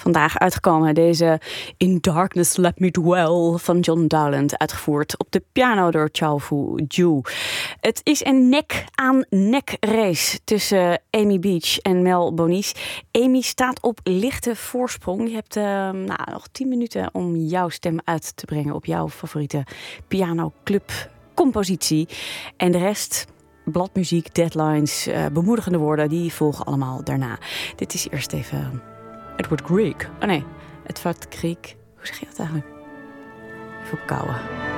Vandaag uitgekomen deze In Darkness Let Me Dwell van John Dowland, uitgevoerd op de piano door Chao Fu Ju. Het is een nek-aan-nek race tussen Amy Beach en Mel Bonis. Amy staat op lichte voorsprong. Je hebt nog 10 minuten om jouw stem uit te brengen op jouw favoriete pianoclub compositie. En de rest, bladmuziek, deadlines, bemoedigende woorden, die volgen allemaal daarna. Dit is eerst even... Het wordt Greek. Oh nee, het wordt Griek. Hoe zeg je dat eigenlijk? Even opkouwen.